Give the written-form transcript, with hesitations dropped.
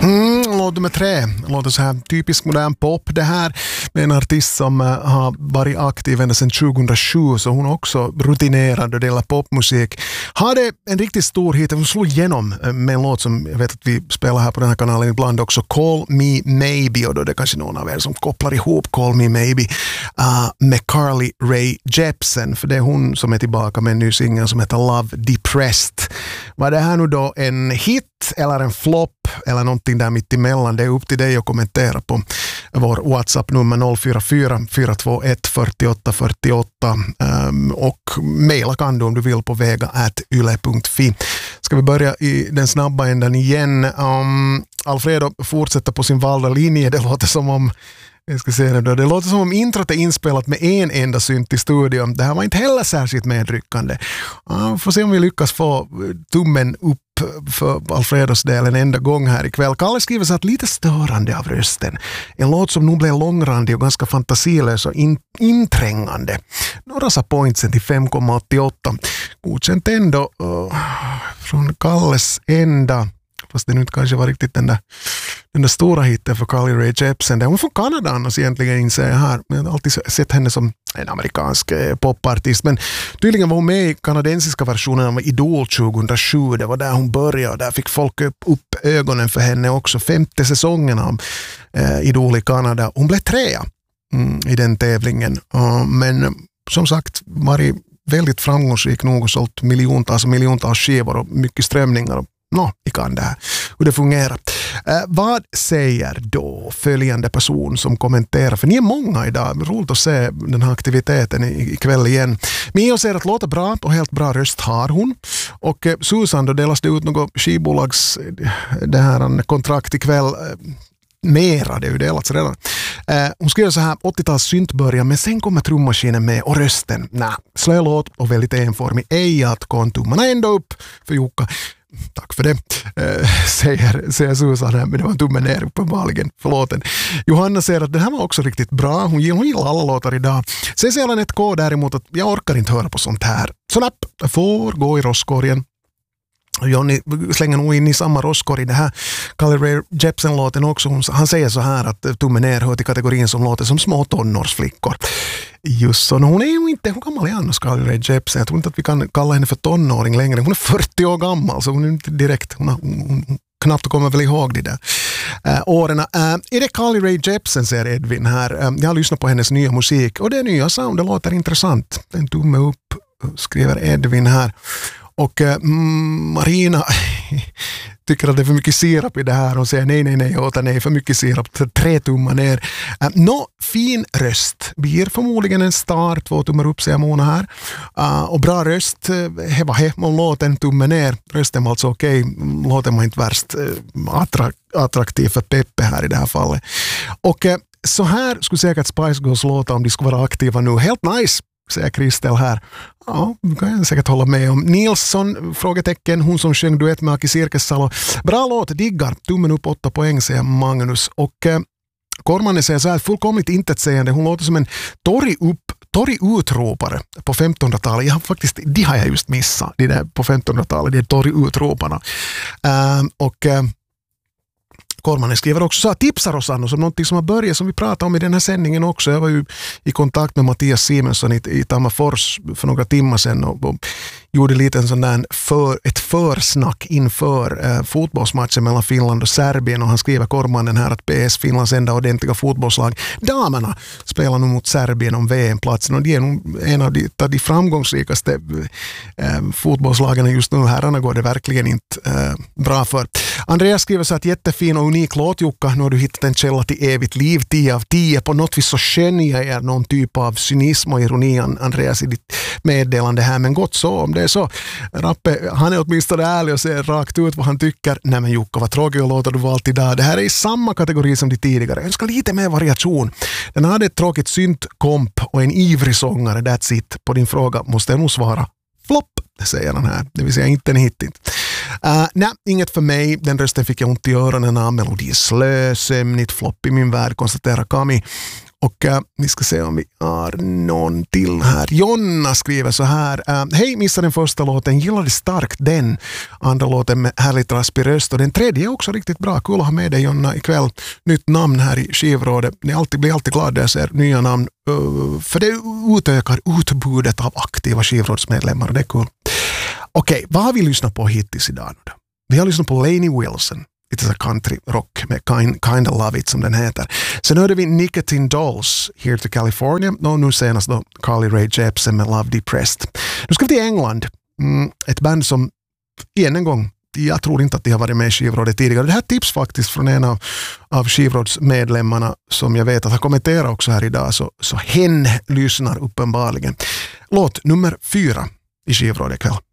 Låt nummer 3 låter så här typisk modern pop det här med en artist som har varit aktiv ända sedan 2007, så hon är också rutinerad då det gäller popmusik. Hade en riktigt stor hit, hon slog igenom med en låt som jag vet att vi spelar här på den här kanalen ibland också, Call Me Maybe, och då är det kanske någon av er som kopplar ihop Call Me Maybe med Carly Rae Jepsen, för det är hon som är tillbaka med en ny singel som heter Love Depressed. Var det här nu då en hit eller en flopp eller någonting där mitt emellan? Det är upp till dig att kommentera på vår WhatsApp-nummer 044 421 48 48 och mejla kan du om du vill på vega@yle.fi. Ska vi börja i den snabba änden igen. Alfredo fortsätter på sin valda linje. Det låter som om det låter som om introt är inspelat med en enda synt i studion. Det här var inte heller särskilt medryckande. Får se om vi lyckas få tummen upp för Alfredos del en enda gång här ikväll. Kalle skriver så att lite störande av rösten. En låt som nog blev långrandig och ganska fantasilös och inträngande. Några sa pointsen till 5,88. Godkänt ändå från Kalles ända. Fast det nu inte kanske var riktigt den där stora hitten för Carly Rae Jepsen. Hon är från Kanada annars egentligen, inser jag här. Jag har alltid sett henne som en amerikansk popartist. Men tydligen var hon med i kanadensiska versionen av Idol 2007. Det var där hon började och där fick folk upp ögonen för henne också. 5:e säsongen av Idol i Kanada. Hon blev 3 i den tävlingen. Men som sagt, varit väldigt framgångsrik nog och sålt miljontals skivor och mycket strömningar. Vi kan det här. Hur det fungerar. Vad säger då följande person som kommenterar? För ni är många idag. Roligt att se den här aktiviteten ikväll igen. Mio säger att låter bra och helt bra röst har hon. Och Susan, då delas det ut något skivbolags det här kontrakt ikväll. Mera, det är ju delats redan. Hon skriver så här: 80-tals synt börjar, men sen kommer trummaskinen med och rösten. Slö låt och väldigt enformig. Ej att gå tummarna ända upp för Jukka. Tack för det, säger Susan här, men det var en tumme ner uppenbarligen. Förlåten. Johanna säger att det här var också riktigt bra. Hon gillar alla låtar idag. Sen säger han ett K däremot att jag orkar inte höra på sånt här. Så napp, får gå i rosskorgen. Johnny slänger nog in i samma rosskorg i det här Carly Rae Jepsen-låten också. Han säger så här att tummen ner hör till kategorin som låter som små tonårsflickor. Just så, hon är ju inte, hon gammal igen Carly Rae Jepsen. Jag tror inte att vi kan kalla henne för tonåring längre. Hon är 40 år gammal, så hon är inte direkt, hon knappt kommer väl ihåg det där åren. Är det Carly Rae Jepsen, säger Edvin här. Jag har lyssnat på hennes nya musik och det nya sound, det låter intressant. En tumme upp, skriver Edvin här. Och Marina tycker att det är för mycket sirap i det här. Hon säger nej, för mycket sirap. 3 tummar ner. Fin röst. Blir förmodligen en star. 2 tummar upp, säger Mona här. Och bra röst. Man låter en tumme ner. Rösten var alltså okej. Låten var inte värst attraktiv för Peppe här i det här fallet. Och så här skulle säkert Spice Girls låta om de skulle vara aktiva nu. Helt nice, säger Kristel här. Ja, det kan jag säkert hålla med om. Nilsson, frågetecken, hon som sjöng duett med Aki Sirkessalo. Bra låt, diggar. Tummen upp 8 poäng, säger Magnus. Och Kormanen säger så här, fullkomligt intetsägande. Hon låter som en torg-utropare på 1500-talet. De har jag just missat. De där på 1500-talet, de är torg-utroparna. Kormanen skriver också så här, tipsar oss annars om någonting som har börjat, som vi pratade om i den här sändningen också. Jag var ju i kontakt med Mattias Simonsson i Tammerfors för några timmar sedan och gjorde lite en sån där ett försnack inför fotbollsmatchen mellan Finland och Serbien, och han skriver, Kormanen här, att PS, Finlands enda ordentliga fotbollslag, damerna spelar nu mot Serbien om VM-platsen, och det är nog en av de framgångsrikaste fotbollslagen just nu. Herrarna går det verkligen inte bra för. Andreas skriver så att jättefin och unik låt, Jukka. Nu har du hittat en källa till evigt liv, 10 av 10. På något vis så skönjer jag någon typ av cynism och ironi, Andreas, i ditt meddelande här. Men gott så, om det är så. Rappe, han är åtminstone ärlig och säger rakt ut vad han tycker. Nej men Jukka, vad tråkiga låtar du valt idag. Det här är i samma kategori som de tidigare. Jag önskar lite mer variation. Den hade ett tråkigt syntkomp och en ivrig sångare, that's it. På din fråga måste jag nog svara flopp, det säger han här. Det vill säga inte en hit. Nej, inget för mig. Den rösten fick jag ont i öronen av. Melodi är slö, sömnigt, flopp i min värld, konstaterar Kami. Och vi ska se om vi har någon till här. Jonna skriver så här. Hej, missade den första låten. Gillade starkt den. Andra låten med härligt raspig röst. Och den tredje är också riktigt bra. Kul att ha med dig, Jonna, ikväll. Nytt namn här i skivrådet. Ni blir alltid glada när jag ser nya namn. För det utökar utbudet av aktiva skivrådsmedlemmar. Det är kul. Okej, vad har vi lyssnat på hittills idag? Vi har lyssnat på Lainey Wilson. Lite så country rock med Kinda Love It som den heter. Sen hörde vi Nicotine Dolls, Here to California. Och nu senast då Carly Rae Jepsen med Love Depressed. Nu ska vi till England. Ett band som en gång, jag tror inte att de har varit med i skivrådet tidigare. Det här tips faktiskt från en av skivrådsmedlemmarna som jag vet att har kommenterat också här idag. Så hen lyssnar uppenbarligen. Låt nummer 4 i skivrådet ikväll.